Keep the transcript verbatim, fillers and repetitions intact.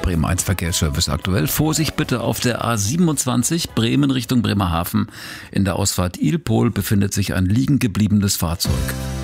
Bremen eins Verkehrsservice aktuell. Vorsicht bitte auf der A siebenundzwanzig Bremen Richtung Bremerhaven. In der Ausfahrt Ilpol befindet sich ein liegen gebliebenes Fahrzeug.